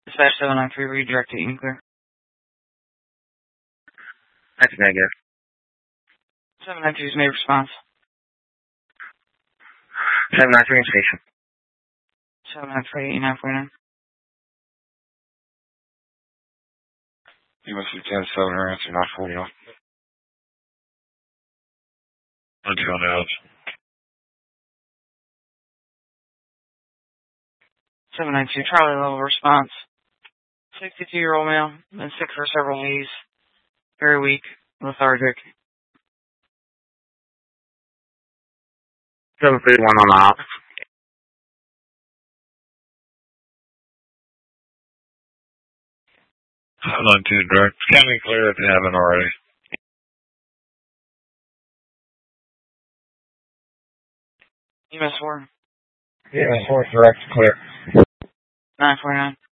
Dispatch 793, redirect to Eaton Clear. That's negative. 793's made response. 793 in station. 793, 8949. You must be 10-7 or answer, not 40 off. I'm on the odds. 792, Charlie level response. 62-year-old male, been sick for several days. Very weak, lethargic. 731 on the op. 792 direct. Scanning clear if you haven't already. EMS 4. EMS 4 direct, clear. 949.